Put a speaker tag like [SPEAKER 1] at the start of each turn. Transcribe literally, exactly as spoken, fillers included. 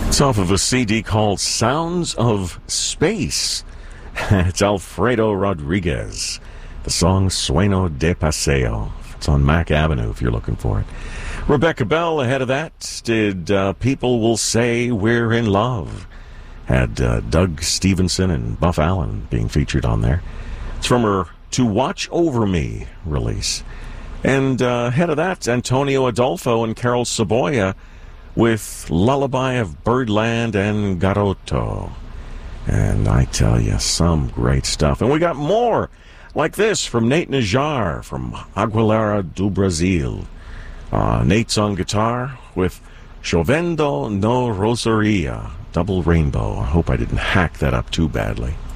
[SPEAKER 1] It's off of a C D called Sounds of Space. It's Alfredo Rodriguez. The song Sueño de Paseo. It's on Mack Avenue if you're looking for it. Rebecca Bell ahead of that did uh, People Will Say We're in Love. Had uh, Doug Stevenson and Buff Allen being featured on there. It's from her To Watch Over Me release. And uh, ahead of that, Antonio Adolfo and Carol Saboya with Lullaby of Birdland and Garoto. And I tell you, some great stuff. And we got more like this from Nate Najar from Aguilera do Brasil. Uh, Nate's on guitar with Chovendo no Rosaria, Double Rainbow. I hope I didn't hack that up too badly.